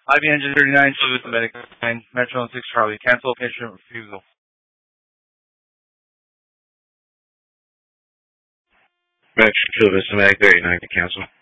IB Engine 39, Salute the Medic 9, Metro 6 Charlie, cancel patient refusal. Metro Medic 39, cancel.